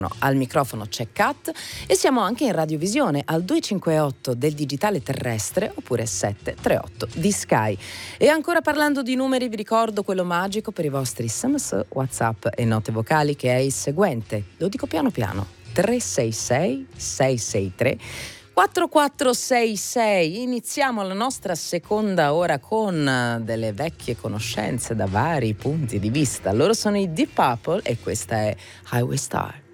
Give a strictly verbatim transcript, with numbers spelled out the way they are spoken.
Al microfono c'è Kat e siamo anche in radiovisione al due cinque otto del digitale terrestre oppure sette tre otto di Sky. E ancora parlando di numeri, vi ricordo quello magico per i vostri S M S, WhatsApp e note vocali, che è il seguente. Lo dico piano piano: tre sei sei sei sei tre quattro quattro sei sei. Iniziamo la nostra seconda ora con delle vecchie conoscenze da vari punti di vista. Loro sono i Deep Purple e questa è Highway Star.